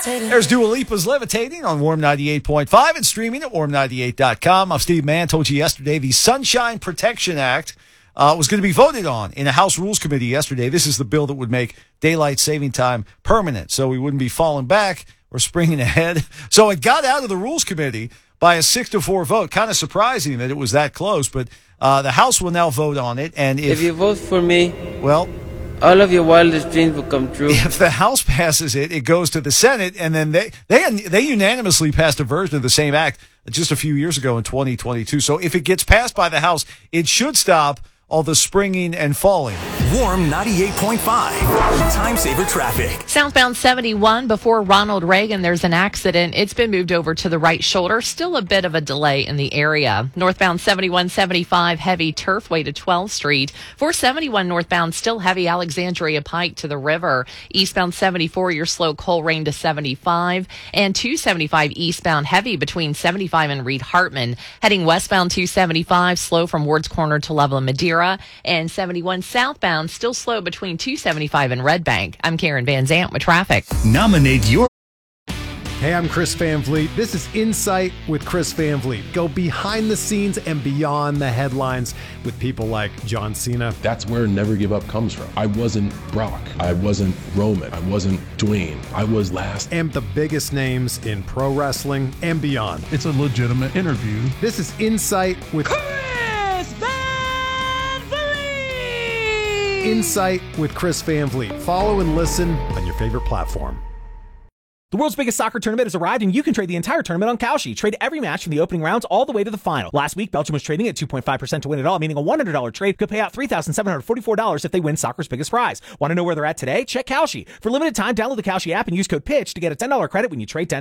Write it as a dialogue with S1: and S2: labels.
S1: There's Dua Lipa's Levitating on Warm 98.5 and streaming at warm98.com. I'm Steve Mann. Told you yesterday the Sunshine Protection Act was going to be voted on in a House Rules Committee yesterday. This is the bill that would make daylight saving time permanent, so we wouldn't be falling back or springing ahead. So it got out of the Rules Committee by a 6-4 vote. Kind of surprising that it was that close, but the House will now vote on it. And
S2: if you vote for me,
S1: well,
S2: all of your wildest dreams will come true.
S1: If the House passes it, it goes to the Senate, and then they unanimously passed a version of the same act just a few years ago in 2022. So if it gets passed by the House, it should stop all the springing and falling.
S3: Warm 98.5. Time saver traffic.
S4: Southbound 71 before Ronald Reagan, there's an accident. It's been moved over to the right shoulder. Still a bit of a delay in the area. Northbound 7175 heavy Turfway to 12th Street. 471 northbound still heavy Alexandria Pike to the river. Eastbound 74 you're slow Coleraine to 75. And 275 eastbound heavy between 75 and Reed Hartman. Heading westbound 275 slow from Ward's Corner to Loveland Madeira. And 71 southbound still slow between 275 and Red Bank. I'm Karen Van Zant with traffic.
S3: Nominate your...
S5: Hey, I'm Chris Van Vliet. This is Insight with Chris Van Vliet. Go behind the scenes and beyond the headlines with people like John Cena.
S6: That's where Never Give Up comes from. I wasn't Brock. I wasn't Roman. I wasn't Dwayne. I was last.
S5: And the biggest names in pro wrestling and beyond.
S7: It's a legitimate interview.
S5: This is Insight with
S8: Chris Van Vliet.
S5: Insight with Chris Van Vliet. Follow and listen on your favorite platform.
S9: The world's biggest soccer tournament has arrived, and you can trade the entire tournament on Kalshi. Trade every match from the opening rounds all the way to the final. Last week, Belgium was trading at 2.5% to win it all, meaning a $100 trade could pay out $3,744 if they win soccer's biggest prize. Want to know where they're at today? Check Kalshi. For limited time, download the Kalshi app and use code PITCH to get a $10 credit when you trade $10.